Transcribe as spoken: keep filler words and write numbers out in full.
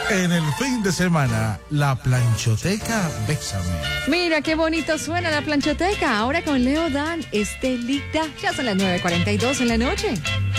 En el fin de semana, la planchoteca Bésame. Mira qué bonito suena la planchoteca. Ahora con Leo Dan, Estelita. Ya son las nueve cuarenta y dos en la noche.